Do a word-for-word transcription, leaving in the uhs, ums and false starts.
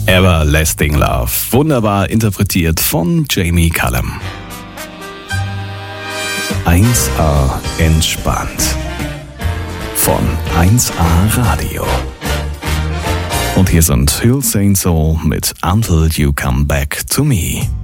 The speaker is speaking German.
Everlasting Love. Wunderbar interpretiert von Jamie Cullum. eins A entspannt. Von eins A Radio. Und hier sind Hill Saint Soul mit Until You Come Back to Me.